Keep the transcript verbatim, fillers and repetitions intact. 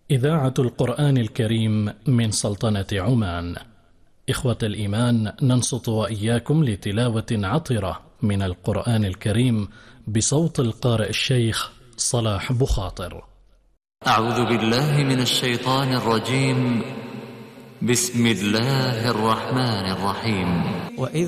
إذاعة القرآن الكريم من سلطنة عمان. إخوة الإيمان، ننصت وإياكم لتلاوة عطرة من القرآن الكريم بصوت القارئ الشيخ صلاح بخاطر. أعوذ بالله من الشيطان الرجيم. بسم الله الرحمن الرحيم. وإذ